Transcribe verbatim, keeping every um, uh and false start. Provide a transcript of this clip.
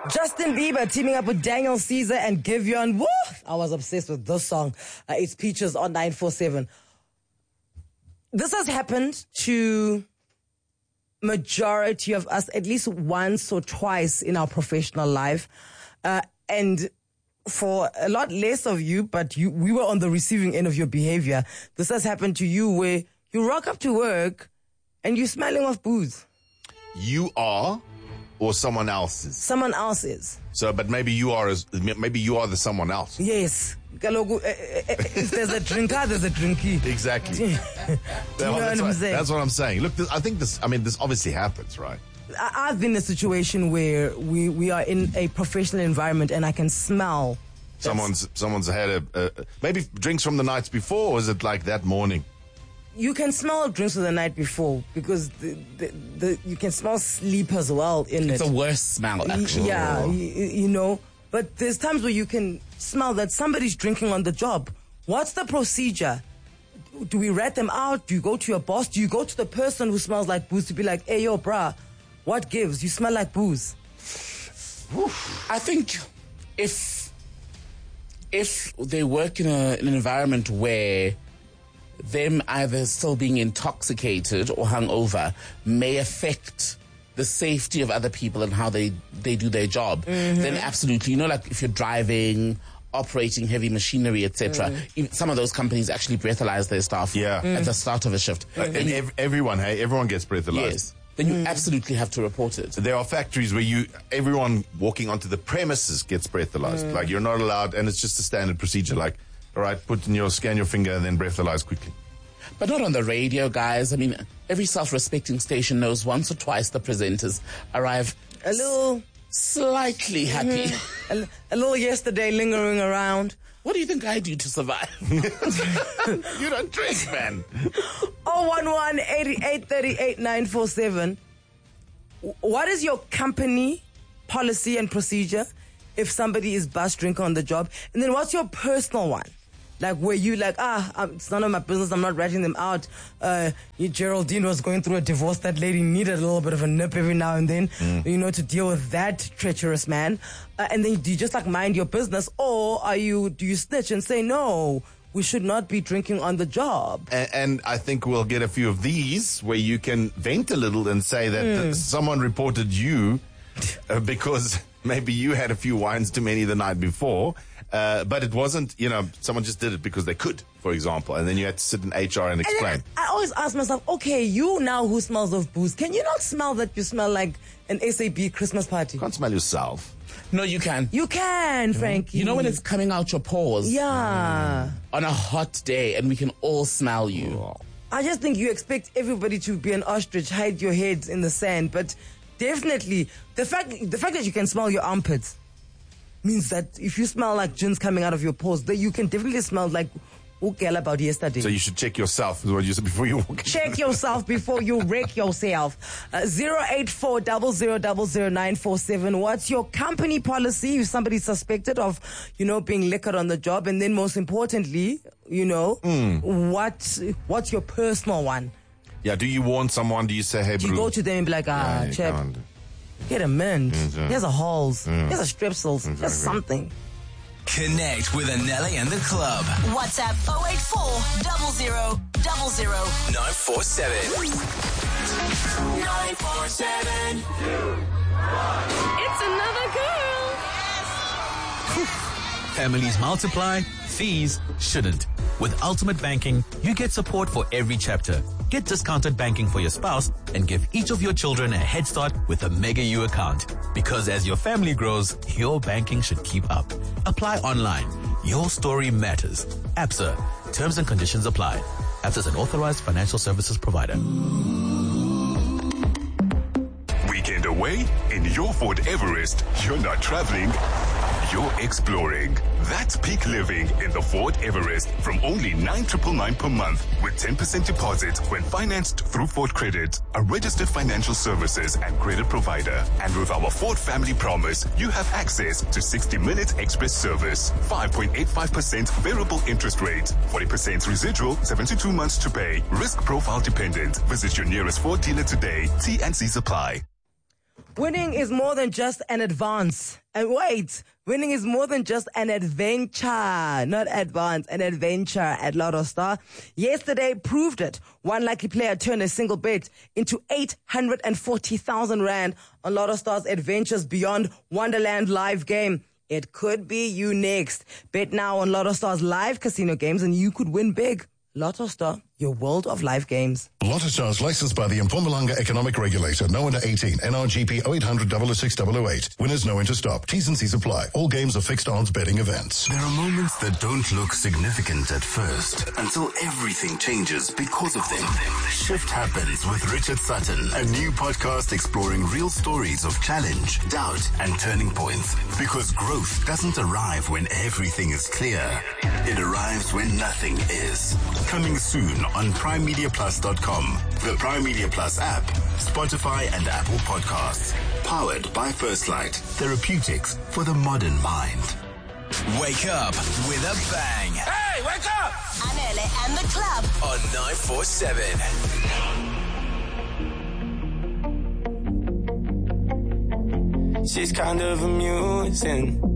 Justin Bieber teaming up with Daniel Caesar and Giveon. Woo! I was obsessed with this song. Uh, it's Peaches on nine four seven. This has happened to majority of us at least once or twice in our professional life. Uh, and for a lot less of you, but you, we were on the receiving end of your behavior. This has happened to you where you rock up to work and you're smelling of booze. You are, or someone else is? Someone else is. So, but maybe you are as maybe you are the someone else. Yes. If there's a drinker, there's a drinky. Exactly. Do you know what I'm what, saying? That's what I'm saying. Look, this, I think this. I mean, this obviously happens, right? I- I've been in a situation where we, we are in a professional environment and I can smell. Someone's someone's had a, a maybe drinks from the nights before, or is it like that morning? You can smell drinks of the night before because the, the, the, you can smell sleep as well in It's it. a worse smell, actually. Yeah, you, you know. But there's times where you can smell that somebody's drinking on the job. What's the procedure? Do we rat them out? Do you go to your boss? Do you go to the person who smells like booze to be like, hey, yo, bruh, what gives? You smell like booze. I think if if they work in, a, in an environment where them either still being intoxicated or hungover may affect the safety of other people and how they, they do their job, mm-hmm. then absolutely. You know, like if you're driving, operating heavy machinery, et cetera. Mm. Some of those companies actually breathalyze their staff yeah. mm. at the start of a shift. Mm. And, and ev- everyone, hey, everyone gets breathalyzed. Yes. Then you mm. absolutely have to report it. There are factories where you, everyone walking onto the premises gets breathalyzed. Mm. Like you're not allowed, and it's just a standard procedure. Like, all right, put in your, scan your finger and then breathalyze quickly. But not on the radio, guys. I mean, every self-respecting station knows once or twice the presenters arrive a little slightly happy. Mm, a, a little yesterday lingering around. What do you think I do to survive? You don't drink, man. oh one one, eighty-eight, thirty-eight, nine four seven. What is your company policy and procedure if somebody is bus drinker on the job? And then what's your personal one? Like where you like, ah, um, it's none of my business, I'm not ratting them out. Uh, you, Geraldine was going through a divorce. That lady needed a little bit of a nip every now and then, mm. you know, to deal with that treacherous man. Uh, and then do you just like mind your business? Or are you, do you snitch and say, no, we should not be drinking on the job? And, and I think we'll get a few of these where you can vent a little and say that mm. th- someone reported you uh, because maybe you had a few wines too many the night before. Uh, but it wasn't, you know, someone just did it because they could, for example, and then you had to sit in H R and explain. And I always ask myself, okay, you now who smells of booze, can you not smell that you smell like an S A B Christmas party? You can't smell yourself. No, you can. You can, Frankie. You know when it's coming out your pores? Yeah. On a hot day, and we can all smell you. Oh. I just think you expect everybody to be an ostrich, hide your heads in the sand, but definitely, the fact the fact that you can smell your armpits means that if you smell like gins coming out of your pores, that you can definitely smell like ukela about yesterday. So you should check yourself, is what you said before you walk in. Check yourself before you wreck yourself. Uh, zero eight four zero zero zero zero nine four seven. What's your company policy if somebody's suspected of, you know, being liquored on the job? And then most importantly, you know, mm. what what's your personal one? Yeah, do you warn someone? Do you say, hey, do you bro? go to them and be like, ah, yeah, check. Get a mint. Yeah. Here's a Halls. Yeah. Here's a Strepsils. Exactly. Here's something. Connect with Anelli and the club. WhatsApp oh eight four zero zero zero zero nine four seven. nine four seven. It's another girl. Families multiply, fees shouldn't. With Ultimate Banking, you get support for every chapter. Get discounted banking for your spouse and give each of your children a head start with a Mega U account. Because as your family grows, your banking should keep up. Apply online. Your story matters. ABSA. Terms and conditions apply. ABSA is an authorized financial services provider. Weekend away in your Ford Everest. You're not traveling. You're exploring. That's peak living in the Ford Everest from only nine thousand nine hundred ninety-nine per month with ten percent deposit when financed through Ford Credit, a registered financial services and credit provider. And with our Ford Family Promise, you have access to sixty minute express service, five point eight five percent variable interest rate, forty percent residual, seventy-two months to pay, risk profile dependent. Visit your nearest Ford dealer today. T and C's apply. Winning is more than just an advance. And wait, winning is more than just an adventure, not advance, an adventure at Lotto Star. Yesterday proved it. One lucky player turned a single bet into eight hundred forty thousand rand on Lotto Star's Adventures Beyond Wonderland live game. It could be you next. Bet now on Lotto Star's live casino games and you could win big. Lotto Star, your world of live games. Lotto Stars licensed by the Mpumalanga Economic Regulator. No under eighteen. N R G P oh eight hundred, oh oh six, oh oh eight. Winners know when to stop. T's and C's apply. All games are fixed odds betting events. There are moments that don't look significant at first until everything changes because of them. Shift Happens with Richard Sutton, a new podcast exploring real stories of challenge, doubt, and turning points. Because growth doesn't arrive when everything is clear. It arrives when nothing is. Coming soon on prime media plus dot com, the Prime Media Plus app, Spotify and Apple Podcasts. Powered by First Light. Therapeutics for the modern mind. Wake up with a bang. Hey, wake up! Anele and the club On nine four seven. She's kind of amusing.